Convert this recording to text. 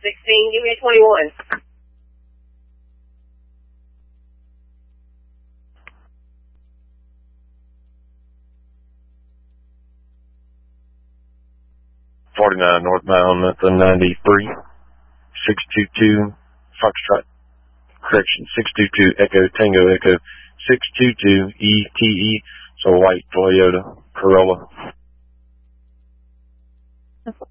16, give me a 21. Northbound, that's a 93, 622, Foxtrot, correction, 622, Echo, Tango, Echo, 622, ETE, so white Toyota Corolla.